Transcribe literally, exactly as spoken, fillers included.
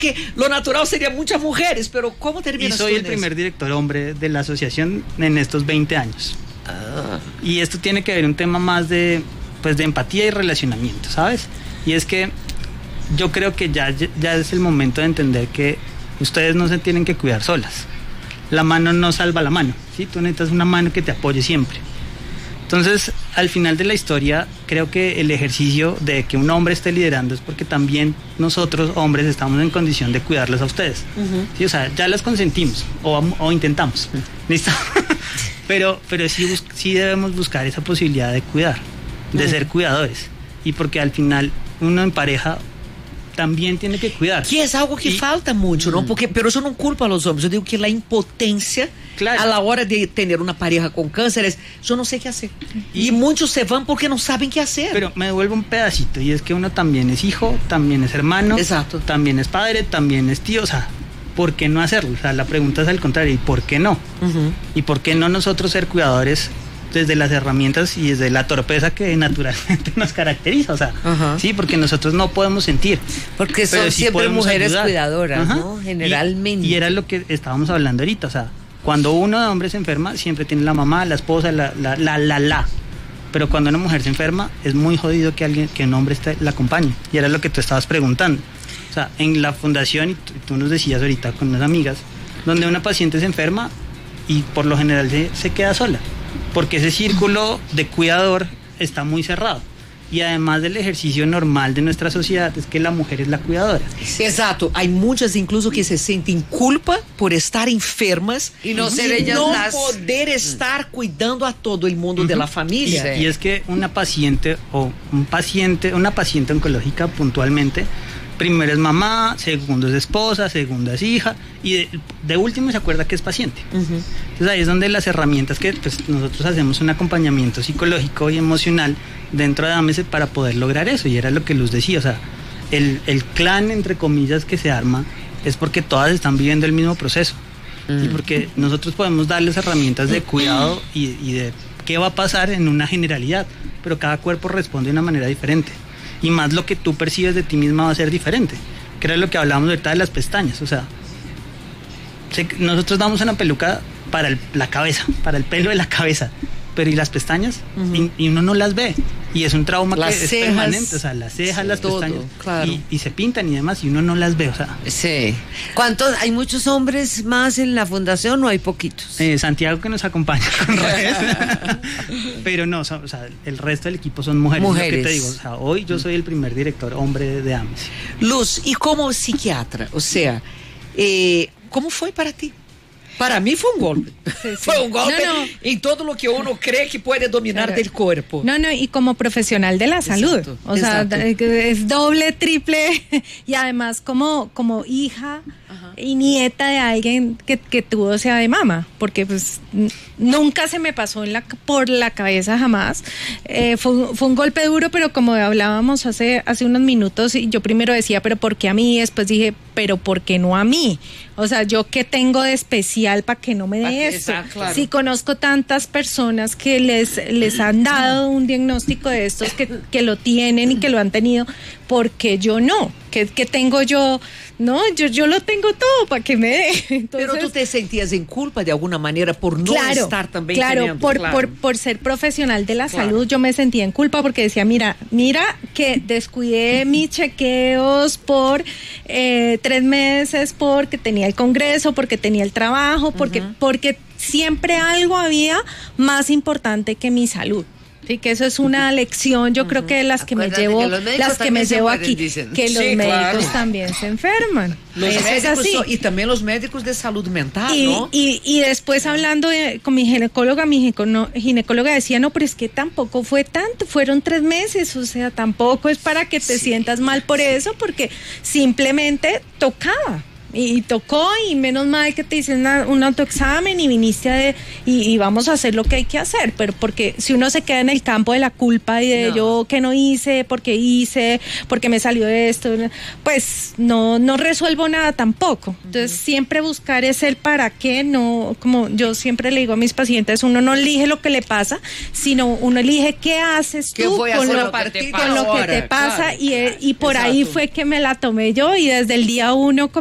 que lo natural sería muchas mujeres, pero ¿cómo terminas? Y soy el primer director hombre de la asociación en estos veinte años. Ah. Y esto tiene que ver un tema más de, pues, de empatía y relacionamiento, ¿sabes? Y es que yo creo que ya, ya es el momento de entender que ustedes no se tienen que cuidar solas. La mano no salva la mano, ¿sí? Tú necesitas una mano que te apoye siempre. Entonces, al final de la historia, creo que el ejercicio de que un hombre esté liderando es porque también nosotros, hombres, estamos en condición de cuidarlos a ustedes. Uh-huh. ¿Sí? O sea, ya las consentimos o, o intentamos. ¿Listo? pero pero sí, bus- sí debemos buscar esa posibilidad de cuidar, de uh-huh. ser cuidadores. Y porque al final, uno en pareja también tiene que cuidar. Que es algo que y, falta mucho, ¿no? Porque, pero eso no culpa a los hombres. Yo digo que la impotencia claro. a la hora de tener una pareja con cáncer es, yo no sé qué hacer. Y, y muchos se van porque no saben qué hacer. Pero me devuelvo un pedacito, y es que uno también es hijo, también es hermano, exacto. también es padre, también es tío, o sea, ¿por qué no hacerlo? O sea, la pregunta es al contrario, ¿y por qué no? Uh-huh. ¿Y por qué no nosotros ser cuidadores desde las herramientas y desde la torpeza que naturalmente nos caracteriza? O sea, uh-huh. sí, porque nosotros no podemos sentir. Porque son sí siempre mujeres ayudar. Cuidadoras, uh-huh. ¿no? Generalmente. Y, y era lo que estábamos hablando ahorita, o sea, cuando uno de hombre se enferma, siempre tiene la mamá, la esposa, la, la, la, la, la. Pero cuando una mujer se enferma, es muy jodido que alguien, que un hombre esté, la acompañe. Y era lo que tú estabas preguntando. O sea, en la fundación, y tú, tú nos decías ahorita con unas amigas, donde una paciente se enferma y por lo general se, se queda sola. Porque ese círculo de cuidador está muy cerrado. Y además del ejercicio normal de nuestra sociedad es que la mujer es la cuidadora. Exacto, hay muchas incluso que se sienten culpa por estar enfermas y no ser ellas no las... poder estar cuidando a todo el mundo uh-huh. de la familia. Y, y es que una paciente o un paciente, una paciente oncológica puntualmente, primero es mamá, segundo es esposa, segunda es hija y de, de último se acuerda que es paciente. Uh-huh. Entonces ahí es donde las herramientas que pues, nosotros hacemos un acompañamiento psicológico y emocional dentro de AMESE para poder lograr eso, y era lo que Luz decía, o sea, el, el clan entre comillas que se arma es porque todas están viviendo el mismo proceso uh-huh. y porque nosotros podemos darles herramientas de cuidado y, y de qué va a pasar en una generalidad, pero cada cuerpo responde de una manera diferente. Y más lo que tú percibes de ti misma va a ser diferente. Que era lo que hablábamos ahorita de las pestañas. O sea, se, nosotros damos una peluca para el, la cabeza, para el pelo de la cabeza. Pero ¿y las pestañas? Uh-huh. Y, y uno no las ve. Y es un trauma las que cejas, es permanente. O sea, las cejas, sí, las todo, pestañas. Claro. Y, y se pintan y demás, y uno no las ve. O sea. Sí. ¿Cuántos? ¿Hay muchos hombres más en la fundación o hay poquitos? Eh, Santiago, que nos acompaña con redes. Pero no, o sea, el resto del equipo son mujeres. Mujeres. Lo que te digo, o sea, hoy yo soy el primer director hombre de AMESE. Luz, y como psiquiatra, o sea, eh, ¿cómo fue para ti? Para mí fue un golpe. Sí, sí. Fue un golpe no, no. en todo lo que uno cree que puede dominar claro. del cuerpo. No, no, y como profesional de la salud. Exacto, o exacto. sea, es doble, triple, y además como, como hija Ajá. y nieta de alguien que, que tuvo sea de mama, porque pues nunca se me pasó en la, por la cabeza jamás. Eh, fue, fue un golpe duro, pero como hablábamos hace, hace unos minutos, yo primero decía, pero ¿por qué a mí? Después dije, pero ¿por qué no a mí? O sea, ¿yo qué tengo de especial para que no me dé esto? Claro. Si conozco tantas personas que les, les han dado un diagnóstico de estos, que, que lo tienen y que lo han tenido, ¿por qué yo no? ¿Qué, qué tengo yo? No, yo, yo lo tengo todo para que me dé. Entonces, pero tú te sentías en culpa de alguna manera por no claro, estar también claro, teniendo, por, claro, por, por ser profesional de la claro. salud, yo me sentía en culpa porque decía, mira, mira que descuidé mis chequeos por eh, tres meses porque tenía el congreso, porque tenía el trabajo, porque, uh-huh. porque siempre algo había más importante que mi salud. Sí, que eso es una lección, yo uh-huh. creo que las que Acuérdate me llevo, que las que me llevo mueren, aquí, dicen. que los sí, médicos claro. también se enferman. Los eso médicos es así. So, y también los médicos de salud mental, y, ¿no? Y, y después hablando de, con mi ginecóloga, mi gineco, ginecóloga decía, no, pero es que tampoco fue tanto, fueron tres meses, o sea, tampoco es para que te sí. sientas mal por eso, porque simplemente tocaba. y, y tocó, y menos mal que te hicieron una, un autoexamen y viniste a de, y, y vamos a hacer lo que hay que hacer, pero porque si uno se queda en el campo de la culpa y de no. yo que no hice, porque hice, porque me salió esto, pues no, no resuelvo nada tampoco. Entonces uh-huh. siempre buscar es el para qué, no, como yo siempre le digo a mis pacientes, uno no elige lo que le pasa, sino uno elige qué haces ¿Qué tú voy a con, hacer lo, lo que te con lo que te pasa, claro, y, claro, y por exacto. ahí fue que me la tomé yo, y desde el día uno